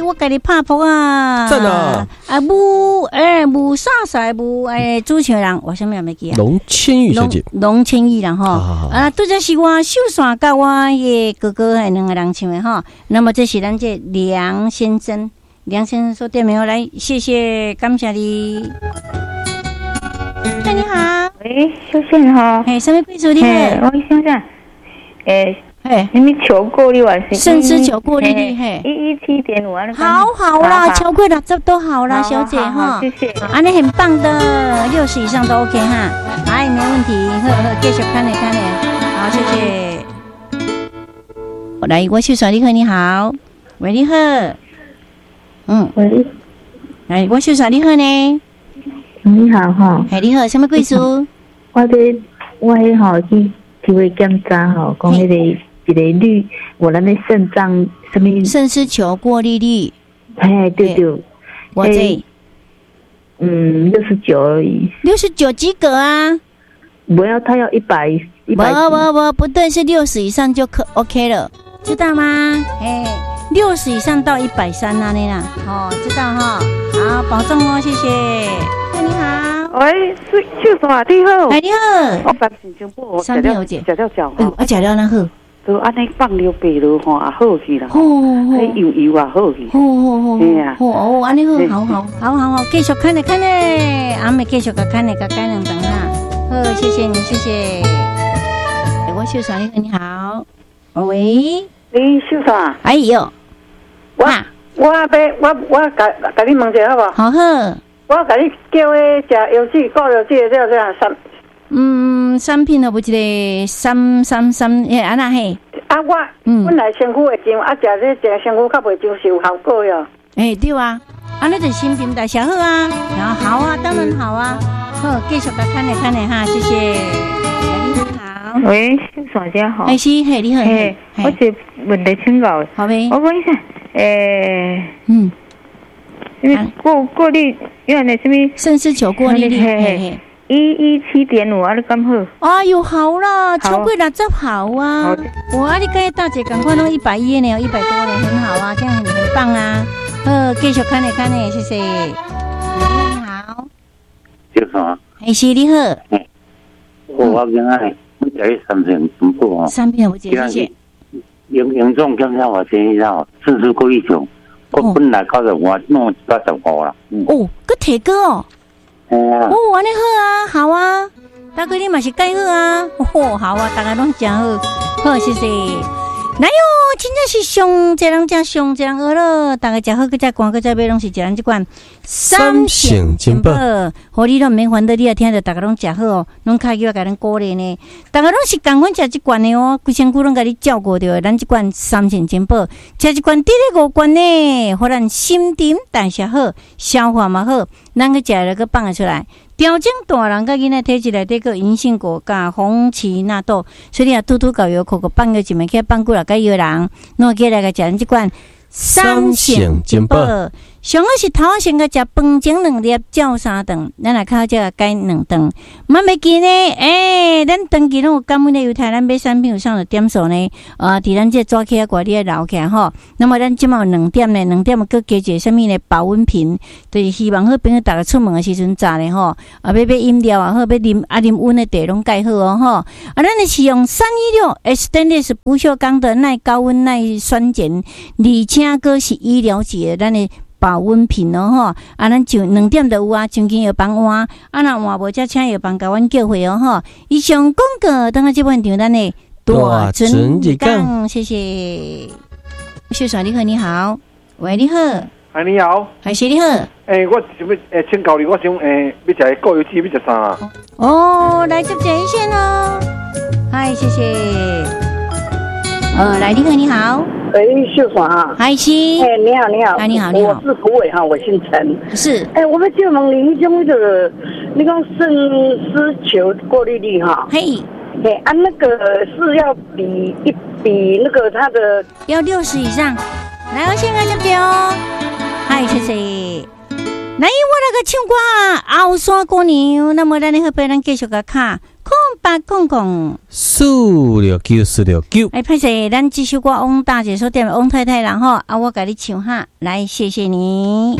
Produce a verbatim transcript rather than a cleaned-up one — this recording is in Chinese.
我给你拍扑啊！ 赞啊！ 啊，舞诶，舞啥啥舞诶，主持人我什么也没记啊？ 龙千玉小姐， 龙千玉啦哈。啊，拄则是我秀山甲我嘅哥哥诶两个人唱的哈。那么这是咱这梁先生，梁先生说对没有？来，谢谢，感谢你。哎，你好。 喂，秀贤哈。 嘿，什么贵族你？ 我想想，诶。 嘿， 什么求过你还是？ 甚至求过你哩嘿， 一一七点五啊！ 好好啦，求过了，这都好啦，小姐哈， 谢谢。 啊，你很棒的，六十以上都 OK 哈，哎，没问题，呵呵，继续看嘞看嘞，好，谢谢。来，我秀爽你好，你好，喂，你好，嗯， 喂， 来，我秀爽你好呢， 你好哈， 哎，你好，什么贵族？ 我的我迄吼去体位检查吼，讲迄个。一个绿，我那边肾脏什么？ 肾丝球过滤率。 哎，对对， 我这， 嗯，六十九而已。 六十九及格啊！ 我要他要一百一百。 不不不，不对，是六十以上就可 OK 了，知道吗？哎，六十以上到一百三那里啦。哦，知道哈。好，保重哦，谢谢。哎，你好。 喂，是秀爽你好。 哎，你好。 我三品钟不， 三品有姐， 食了饺。 嗯，我食了那好。 都安尼放了白了吼，也好去啦。 好， 迄油油也好去。 好好好， 对呀。 哦，安尼好，好好，好好好，继续看嘞看嘞，阿妹继续个看嘞个干两等啦。好，谢谢你，谢谢。哎，我秀爽你好，喂， 你秀爽？ 哎呦， 我我要我我甲甲你问一下好无？ 好好。 我甲你叫诶食药剂，高药剂这这样三。 嗯，产品都不一个三三三，诶，安那嘿？ 啊，我嗯，本来身躯会痒，啊，食这食身躯较袂痒，是有效果哟。 诶，对啊，啊，那就新陈代谢好啊，然后好啊，当然好啊。好，继续来看嘞看嘞哈，谢谢。你好， 喂，秀爽姐好。 哎是，嘿，你好， 嘿，我是问题请教。 好呗。 我问一下，诶， 嗯， 因为过过滤，因为那什么？ 肾丝球过滤率，嘿嘿。 一一七点五啊，你刚好。 哎呦，好啦，超过六十好啊！我啊，你跟大姐赶快弄一百一呢，一百多呢，很好啊，这样很很棒啊！呃，继续看呢看呢，谢谢。你好， 叫什么？ 哎，是你好。 嗯，我今仔我食迄三片全部哦。 三片我谢谢。 严严重检查我建议啦，肾丝过滤上，我本来九十五，弄八十五啦。 哦，佮提高哦。 哦， 安尼好啊，好啊，大哥你嘛是介好啊，哦，好啊，大家拢真好，好谢谢。来哟，真正是上这人真上这人饿了，大家食好，佮再逛，佮再买拢是食咱这款三省金宝， 互你都唔免烦恼，你也听着大家拢食好哦，拢开叫甲咱鼓励呢。大家拢是共款食这款的哦，规身躯拢甲你照顾着，咱这款三省金宝，食这款得了五罐呢，互咱心陈代谢好，消化嘛好，咱去食了佮放得出来。调整大人甲囡仔体质内底个银杏果加红荠纳豆，所以你啊拄拄搞药口个放个一暝起放过来甲药人，弄起来个食咱即款三省金宝。上好是头仔先个食饭前两粒，照三顿，咱来靠这个改两顿。莫袂记呢，诶、欸，咱长期拢有感恩的犹太，咱买产品有上的点数呢，呃，伫咱这抓起来挂你留起来吼。那么咱即满有两点呢，两点搁加一个什么呢？保温瓶，就是希望好朋友逐个出门的时阵炸呢吼，啊，要买饮料啊，好要啉啊啉温的茶拢盖好哦吼。啊，咱是使用三一六 Stainless 不锈钢的耐高温、耐酸碱，而且搁是医疗级的，咱的。保温瓶哦吼，啊，咱就两点就有啊，曾经药房换，啊，若换无则请药房甲阮叫回哦吼。以上广告，等下这本场咱的大准日讲，谢谢。秀爽你好，你好，喂，你好， 哎，你好， 还是你好， 诶、欸，我想要诶，请教你，我想诶，要食高油鸡，要食啥啊？ 哦，来接这一线哦，嗨，谢谢。呃，来，你好，你好。 哎，秀爽啊！ 嗨，是。 哎，你好，你好。 哎，你好，你好。 我是胡伟哈，我姓陈。 是。 哎，我们就问你，迄种的，你讲肾丝球过滤率哈？ 嘿。 哎，啊，那个是要比一比那个它的要六十以上。来，我先来接接哦。嗨，谢谢。来，我那个唱歌后山姑娘，那么咱的后边咱继续个卡。看八空空， 四六九四六九。 哎，歹势，咱这首歌翁大姐说点翁太太，然后啊，我给你唱哈，来，谢谢你。